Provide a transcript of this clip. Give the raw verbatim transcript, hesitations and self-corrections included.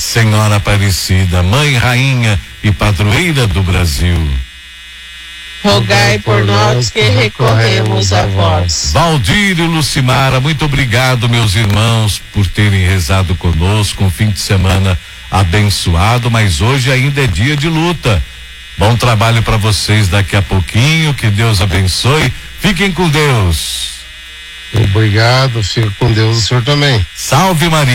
Senhora Aparecida, Mãe, Rainha e Padroeira do Brasil, rogai por nós que recorremos a vós. Valdir e Lucimara, muito obrigado, meus irmãos, por terem rezado conosco, um fim de semana abençoado, mas hoje ainda é dia de luta. Bom trabalho para vocês daqui a pouquinho, que Deus abençoe, fiquem com Deus. Obrigado, fico com Deus, o senhor também. Salve Maria.